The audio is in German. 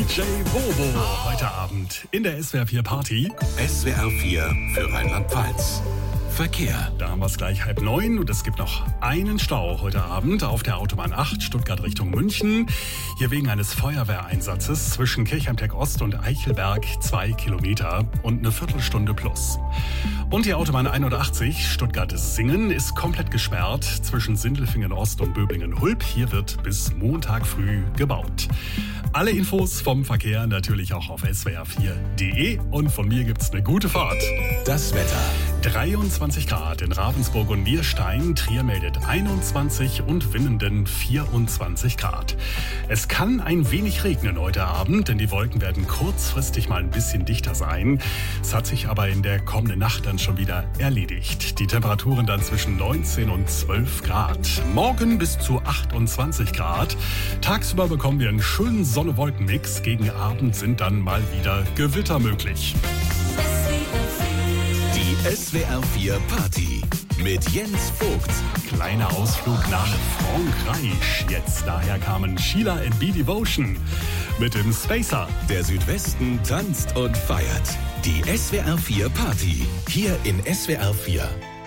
DJ Bobo heute Abend in der SWR 4 Party. SWR 4 für Rheinland-Pfalz. Verkehr. Da haben wir es gleich 8:30 und es gibt noch einen Stau heute Abend auf der Autobahn 8 Stuttgart Richtung München. Hier wegen eines Feuerwehreinsatzes zwischen Kirchheimteck Ost und Eichelberg 2 Kilometer und eine Viertelstunde plus. Und die Autobahn 81 Stuttgart-Singen ist komplett gesperrt zwischen Sindelfingen Ost und Böblingen-Hulb. Hier wird bis Montag früh gebaut. Alle Infos vom Verkehr natürlich auch auf swr4.de und von mir gibt's eine gute Fahrt. Das Wetter. 23 Grad in Ravensburg und Nierstein, Trier meldet 21 und Winnenden 24 Grad. Es kann ein wenig regnen heute Abend, denn die Wolken werden kurzfristig mal ein bisschen dichter sein. Es hat sich aber in der kommenden Nacht dann schon wieder erledigt. Die Temperaturen dann zwischen 19 und 12 Grad. Morgen bis zu 28 Grad. Tagsüber bekommen wir einen schönen Sonne-Wolken-Mix. Gegen Abend sind dann mal wieder Gewitter möglich. Die SWR 4 Party mit Jens Vogt. Kleiner Ausflug nach Frankreich. Jetzt daher kamen Sheila and Be Devotion mit dem Spacer. Der Südwesten tanzt und feiert. Die SWR 4 Party. Hier in SWR 4.